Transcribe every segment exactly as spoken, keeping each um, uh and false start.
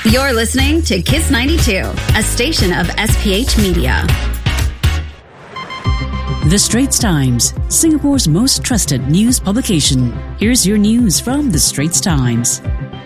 You're listening to Kiss ninety-two, a station of S P H Media. The Straits Times, Singapore's most trusted news publication. Here's your news from The Straits Times.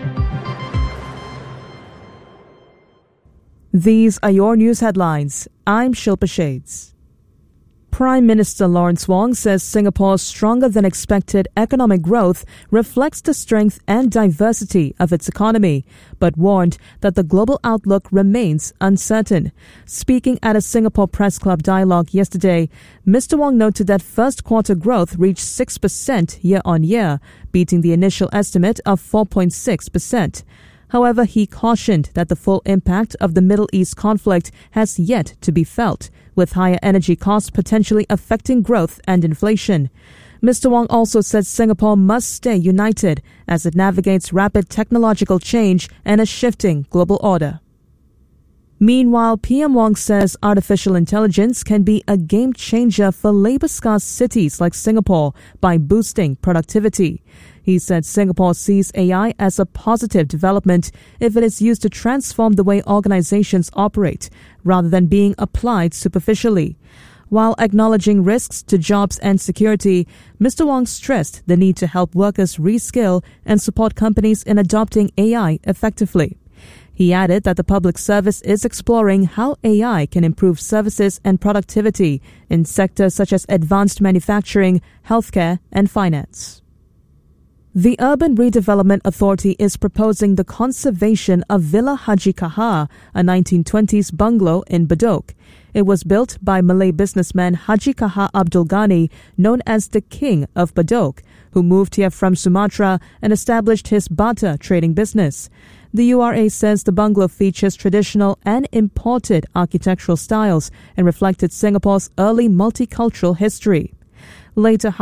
These are your news headlines. I'm Shilpa Shades. Prime Minister Lawrence Wong says Singapore's stronger-than-expected economic growth reflects the strength and diversity of its economy, but warned that the global outlook remains uncertain. Speaking at a Singapore Press Club dialogue yesterday, Mister Wong noted that first-quarter growth reached six percent year-on-year, beating the initial estimate of four point six percent. However, he cautioned that the full impact of the Middle East conflict has yet to be felt, with higher energy costs potentially affecting growth and inflation. Mister Wong also said Singapore must stay united as it navigates rapid technological change and a shifting global order. Meanwhile, P M Wong says artificial intelligence can be a game changer for labour-scarce cities like Singapore by boosting productivity. He said Singapore sees A I as a positive development if it is used to transform the way organizations operate, rather than being applied superficially. While acknowledging risks to jobs and security, Mister Wong stressed the need to help workers reskill and support companies in adopting A I effectively. He added that the public service is exploring how A I can improve services and productivity in sectors such as advanced manufacturing, healthcare, and finance. The Urban Redevelopment Authority is proposing the conservation of Villa Haji Kahar, a nineteen twenties bungalow in Bedok. It was built by Malay businessman Haji Kahar Abdul Ghani, known as the King of Bedok, who moved here from Sumatra and established his barter trading business. The U R A says the bungalow features traditional and imported architectural styles and reflected Singapore's early multicultural history. Later,